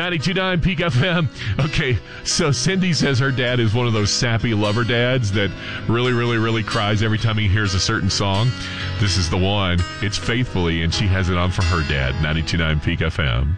92.9 Peak FM. Okay, so Cindy says her dad is one of those sappy lover dads that really, really, really cries every time he hears a certain song. This is the one. It's Faithfully, and she has it on for her dad. 92.9 Peak FM.